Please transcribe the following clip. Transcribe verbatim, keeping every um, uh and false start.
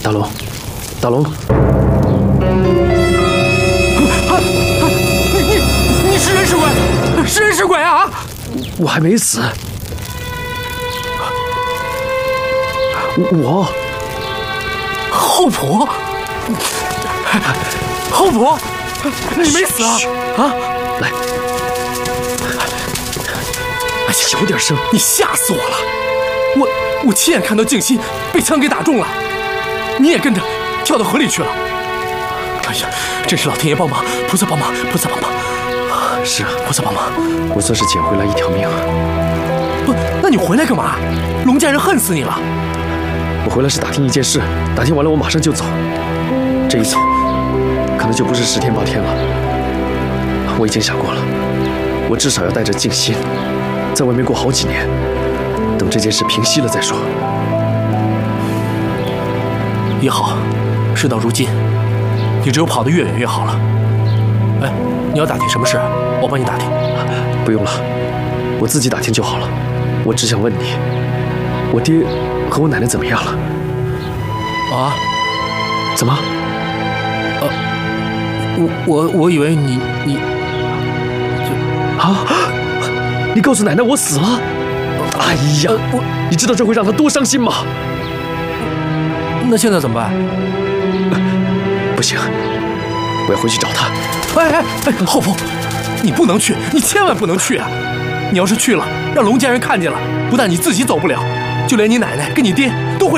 大龙，大龙， 啊！你你是人是鬼？是人是鬼啊！ 我还没死。我后婆，后婆，你没死啊？啊！ 来，小点声！ 你吓死我了！我我亲眼看到静心被枪给打中了，你也跟着跳到河里去了。哎呀，真是老天爷帮忙，菩萨帮忙，菩萨帮忙！ 是啊， 菩萨帮忙， 我算是捡回来一条命。 不，那你回来干嘛？龙家人恨死你了！ 我回来是打听一件事，打听完了我马上就走。这一走，可能就不是十天八天了。我已经想过了，我至少要带着静心，在外面过好几年，等这件事平息了再说。 也好，事到如今，你只有跑得越远越好了。哎，你要打听什么事？我帮你打听。 不用了，我自己打听就好了。我只想问你，我爹和我奶奶怎么样了？ 啊？ 怎么？ 呃，我我我以为你你啊？你告诉奶奶我死了？哎呀，我你知道这会让她多伤心吗？ 那现在怎么办？ 不行，我要回去找她。 哎哎哎，后婆，你不能去，你千万不能去啊！你要是去了，让龙家人看见了，不但你自己走不了，就连你奶奶跟你爹都会。